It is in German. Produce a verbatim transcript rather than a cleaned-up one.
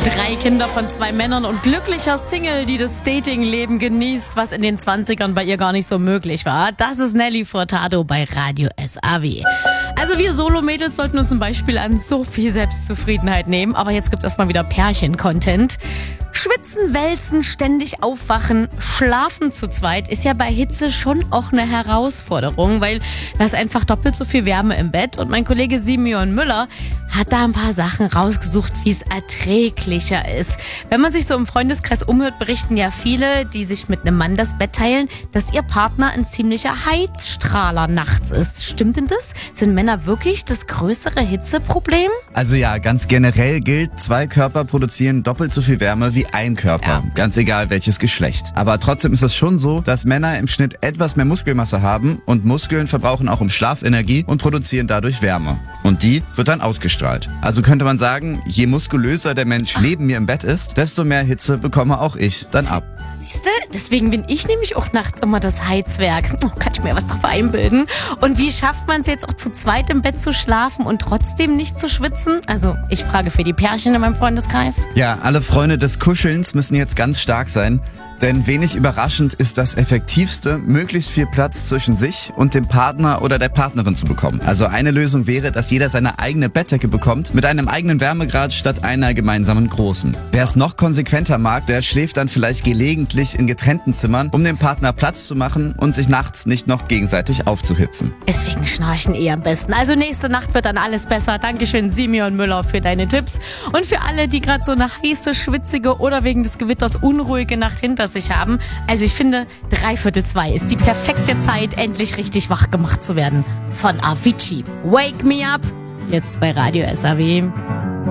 Drei Kinder von zwei Männern und glücklicher Single, die das Datingleben genießt, was in den zwanzigern bei ihr gar nicht so möglich war. Das ist Nelly Furtado bei Radio S A W. Also wir Solo-Mädels sollten uns zum Beispiel an so viel Selbstzufriedenheit nehmen. Aber jetzt gibt's erstmal wieder Pärchen-Content. Schwitzen, wälzen, ständig aufwachen, schlafen zu zweit ist ja bei Hitze schon auch eine Herausforderung, weil da ist einfach doppelt so viel Wärme im Bett. Und mein Kollege Simeon Müller hat da ein paar Sachen rausgesucht, wie es erträglicher ist. Wenn man sich so im Freundeskreis umhört, berichten ja viele, die sich mit einem Mann das Bett teilen, dass ihr Partner ein ziemlicher Heizstrahler nachts ist. Stimmt denn das? Sind Männer wirklich das größere Hitzeproblem? Also ja, ganz generell gilt, zwei Körper produzieren doppelt so viel Wärme wie ein Körper. Ja. Ganz egal welches Geschlecht. Aber trotzdem ist es schon so, dass Männer im Schnitt etwas mehr Muskelmasse haben und Muskeln verbrauchen auch im Schlaf Energie und produzieren dadurch Wärme. Und die wird dann ausgestrahlt. Also könnte man sagen, je muskulöser der Mensch Ach. neben mir im Bett ist, desto mehr Hitze bekomme auch ich dann ab. Siehste, deswegen bin ich nämlich auch nachts immer das Heizwerk. Oh, kann ich mir was drauf einbilden? Und wie schafft man es jetzt auch zu zweit im Bett zu schlafen und trotzdem nicht zu schwitzen? Also ich frage für die Pärchen in meinem Freundeskreis. Ja, alle Freunde des Kuschelns müssen jetzt ganz stark sein. Denn wenig überraschend ist das Effektivste, möglichst viel Platz zwischen sich und dem Partner oder der Partnerin zu bekommen. Also eine Lösung wäre, dass jeder seine eigene Bettdecke bekommt, mit einem eigenen Wärmegrad statt einer gemeinsamen großen. Wer es noch konsequenter mag, der schläft dann vielleicht gelegentlich in getrennten Zimmern, um dem Partner Platz zu machen und sich nachts nicht noch gegenseitig aufzuhitzen. Deswegen schnarchen eh am besten. Also nächste Nacht wird dann alles besser. Dankeschön Simeon Müller für deine Tipps. Und für alle, die gerade so eine heiße, schwitzige oder wegen des Gewitters unruhige Nacht hinter sich haben. Also ich finde, dreiviertel zwei ist die perfekte Zeit, endlich richtig wach gemacht zu werden. Von Avicii. Wake me up. Jetzt bei Radio S A W.